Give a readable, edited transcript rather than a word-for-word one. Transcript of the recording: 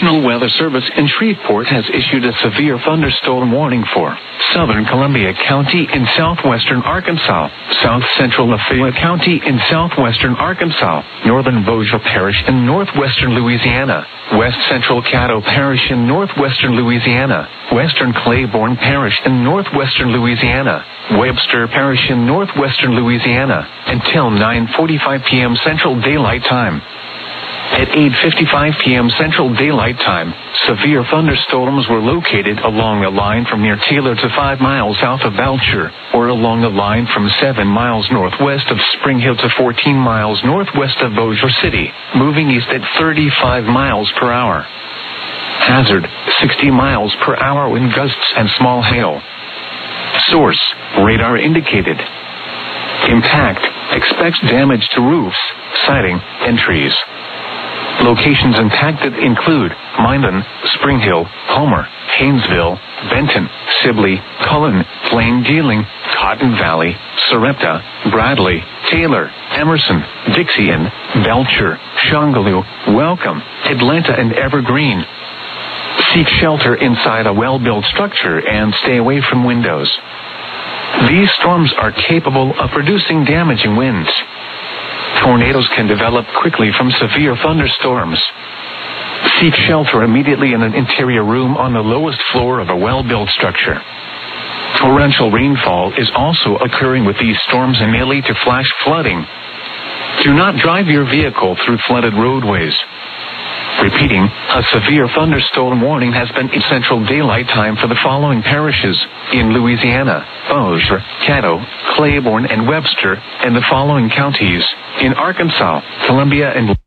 National Weather Service in Shreveport has issued a severe thunderstorm warning for southern Columbia County in southwestern Arkansas, south central Lafayette County in southwestern Arkansas, northern Bossier Parish in northwestern Louisiana, west central Caddo Parish in northwestern Louisiana, western Claiborne Parish in northwestern Louisiana, Webster Parish in northwestern Louisiana, until 9:45 p.m. Central Daylight Time. At 8:55 p.m. Central Daylight Time, severe thunderstorms were located along a line from near Taylor to 5 miles south of Belcher, or along a line from 7 miles northwest of Spring Hill to 14 miles northwest of Bossier City, moving east at 35 miles per hour. Hazard, 60 miles per hour wind gusts and small hail. Source, radar indicated. Impact, expects damage to roofs, siding, and trees. Locations impacted include Minden, Spring Hill, Homer, Haynesville, Benton, Sibley, Cullen, Plain Dealing, Cotton Valley, Sarepta, Bradley, Taylor, Emerson, Dixie, and Belcher, Shongaloo, Welcome, Atlanta, and Evergreen. Seek shelter inside a well-built structure and stay away from windows. These storms are capable of producing damaging winds. Tornadoes can develop quickly from severe thunderstorms. Seek shelter immediately in an interior room on the lowest floor of a well-built structure. Torrential rainfall is also occurring with these storms and may lead to flash flooding. Do not drive your vehicle through flooded roadways. Repeating, a severe thunderstorm warning has been in Central Daylight Time for the following parishes in Louisiana: Bossier, Caddo, Claiborne, and Webster, and the following counties in Arkansas, Columbia, and